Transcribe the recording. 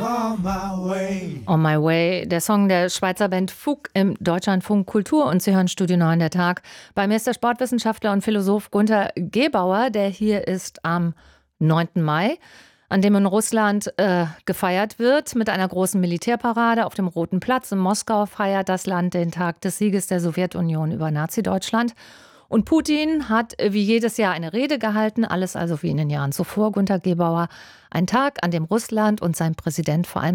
On My Way, der Song der Schweizer Band Fug im Deutschlandfunk Kultur, und Sie hören Studio 9 der Tag. Bei mir ist der Sportwissenschaftler und Philosoph Gunter Gebauer, der hier ist am 9. Mai, an dem in Russland gefeiert wird mit einer großen Militärparade auf dem Roten Platz. In Moskau feiert das Land den Tag des Sieges der Sowjetunion über Nazi-Deutschland. Und Putin hat wie jedes Jahr eine Rede gehalten, alles also wie in den Jahren zuvor. Gunter Gebauer, ein Tag, an dem Russland und sein Präsident vor allem